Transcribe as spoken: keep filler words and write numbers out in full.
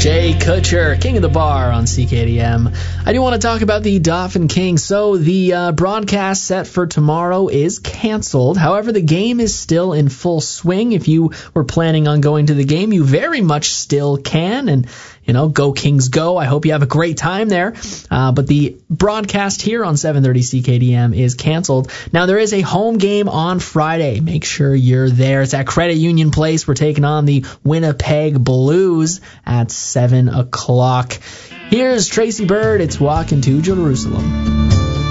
Jay Kutcher, King of the Bar on C K D M. I do want to talk about the Dauphin Kings. So the uh, broadcast set for tomorrow is canceled. However, the game is still in full swing. If you were planning on going to the game, you very much still can. And, you know, go Kings go. I hope you have a great time there. Uh, but the broadcast here on seven thirty C K D M is canceled. Now, there is a home game on Friday. Make sure you're there. It's at Credit Union Place. We're taking on the Winnipeg Blues at seven o'clock. Here's Tracy Bird. It's Walking to Jerusalem.